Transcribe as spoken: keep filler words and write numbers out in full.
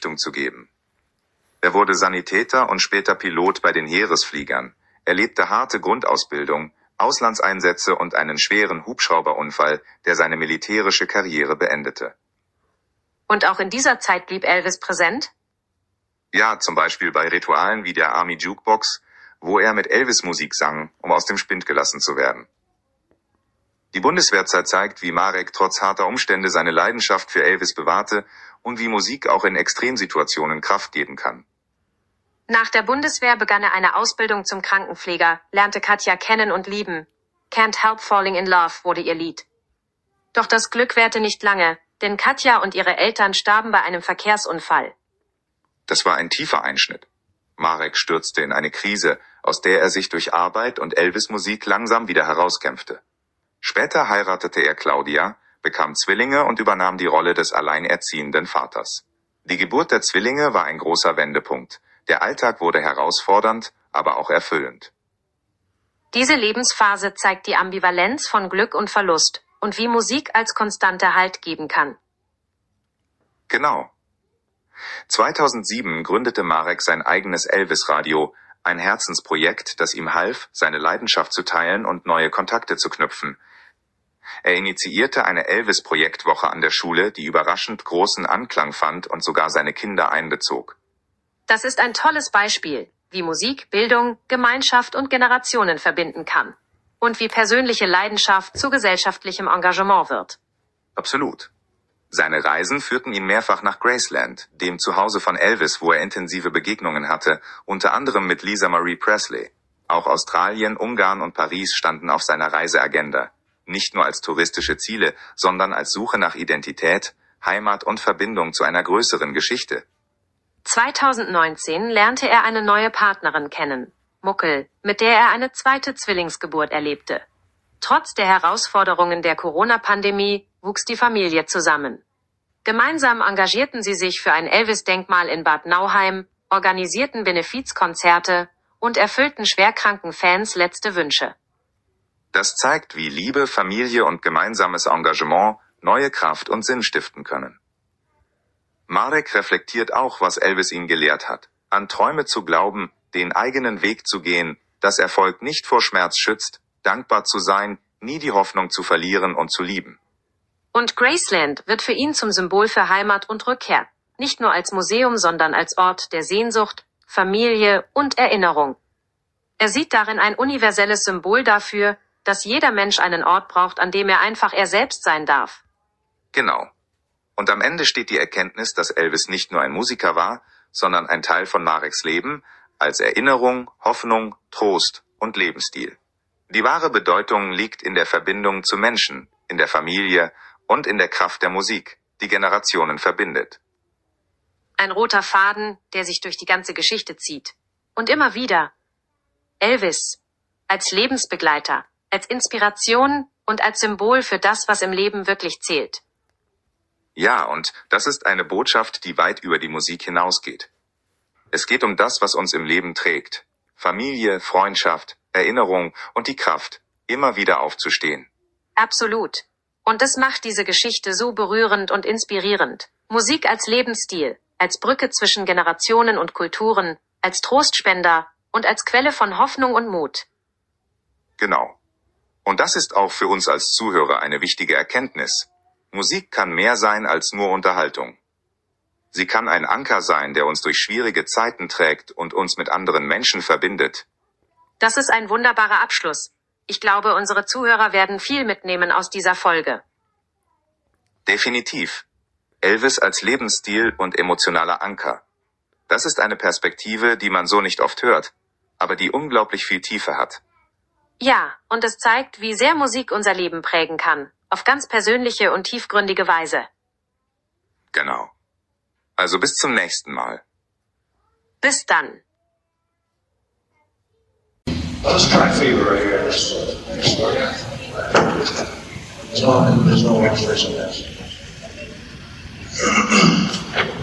Richtung zu geben. Er wurde Sanitäter und später Pilot bei den Heeresfliegern, erlebte harte Grundausbildung, Auslandseinsätze und einen schweren Hubschrauberunfall, der seine militärische Karriere beendete. Und auch in dieser Zeit blieb Elvis präsent? Ja, zum Beispiel bei Ritualen wie der Army Jukebox, wo er mit Elvis-Musik sang, um aus dem Spind gelassen zu werden. Die Bundeswehrzeit zeigt, wie Marek trotz harter Umstände seine Leidenschaft für Elvis bewahrte und wie Musik auch in Extremsituationen Kraft geben kann. Nach der Bundeswehr begann er eine Ausbildung zum Krankenpfleger, lernte Katja kennen und lieben. Can't Help Falling in Love wurde ihr Lied. Doch das Glück währte nicht lange, denn Katja und ihre Eltern starben bei einem Verkehrsunfall. Das war ein tiefer Einschnitt. Marek stürzte in eine Krise, aus der er sich durch Arbeit und Elvis-Musik langsam wieder herauskämpfte. Später heiratete er Claudia, bekam Zwillinge und übernahm die Rolle des alleinerziehenden Vaters. Die Geburt der Zwillinge war ein großer Wendepunkt. Der Alltag wurde herausfordernd, aber auch erfüllend. Diese Lebensphase zeigt die Ambivalenz von Glück und Verlust und wie Musik als konstante Halt geben kann. Genau. zweitausendsieben gründete Marek sein eigenes Elvis-Radio, ein Herzensprojekt, das ihm half, seine Leidenschaft zu teilen und neue Kontakte zu knüpfen. Er initiierte eine Elvis-Projektwoche an der Schule, die überraschend großen Anklang fand und sogar seine Kinder einbezog. Das ist ein tolles Beispiel, wie Musik, Bildung, Gemeinschaft und Generationen verbinden kann. Und wie persönliche Leidenschaft zu gesellschaftlichem Engagement wird. Absolut. Seine Reisen führten ihn mehrfach nach Graceland, dem Zuhause von Elvis, wo er intensive Begegnungen hatte, unter anderem mit Lisa Marie Presley. Auch Australien, Ungarn und Paris standen auf seiner Reiseagenda. Nicht nur als touristische Ziele, sondern als Suche nach Identität, Heimat und Verbindung zu einer größeren Geschichte. zweitausendneunzehn lernte er eine neue Partnerin kennen, Muckel, mit der er eine zweite Zwillingsgeburt erlebte. Trotz der Herausforderungen der Corona-Pandemie wuchs die Familie zusammen. Gemeinsam engagierten sie sich für ein Elvis-Denkmal in Bad Nauheim, organisierten Benefizkonzerte und erfüllten schwerkranken Fans letzte Wünsche. Das zeigt, wie Liebe, Familie und gemeinsames Engagement neue Kraft und Sinn stiften können. Marek reflektiert auch, was Elvis ihn gelehrt hat. An Träume zu glauben, den eigenen Weg zu gehen, dass Erfolg nicht vor Schmerz schützt, dankbar zu sein, nie die Hoffnung zu verlieren und zu lieben. Und Graceland wird für ihn zum Symbol für Heimat und Rückkehr. Nicht nur als Museum, sondern als Ort der Sehnsucht, Familie und Erinnerung. Er sieht darin ein universelles Symbol dafür, dass jeder Mensch einen Ort braucht, an dem er einfach er selbst sein darf. Genau. Und am Ende steht die Erkenntnis, dass Elvis nicht nur ein Musiker war, sondern ein Teil von Mareks Leben, als Erinnerung, Hoffnung, Trost und Lebensstil. Die wahre Bedeutung liegt in der Verbindung zu Menschen, in der Familie und in der Kraft der Musik, die Generationen verbindet. Ein roter Faden, der sich durch die ganze Geschichte zieht. Und immer wieder. Elvis. Als Lebensbegleiter, als Inspiration und als Symbol für das, was im Leben wirklich zählt. Ja, und das ist eine Botschaft, die weit über die Musik hinausgeht. Es geht um das, was uns im Leben trägt. Familie, Freundschaft, Erinnerung und die Kraft, immer wieder aufzustehen. Absolut. Und das macht diese Geschichte so berührend und inspirierend. Musik als Lebensstil, als Brücke zwischen Generationen und Kulturen, als Trostspender und als Quelle von Hoffnung und Mut. Genau. Und das ist auch für uns als Zuhörer eine wichtige Erkenntnis. Musik kann mehr sein als nur Unterhaltung. Sie kann ein Anker sein, der uns durch schwierige Zeiten trägt und uns mit anderen Menschen verbindet. Das ist ein wunderbarer Abschluss. Ich glaube, unsere Zuhörer werden viel mitnehmen aus dieser Folge. Definitiv. Elvis als Lebensstil und emotionaler Anker. Das ist eine Perspektive, die man so nicht oft hört, aber die unglaublich viel Tiefe hat. Ja, und es zeigt, wie sehr Musik unser Leben prägen kann, auf ganz persönliche und tiefgründige Weise. Genau. Also bis zum nächsten Mal. Bis dann. Let's try fever right here. There's no, there's no extras in this.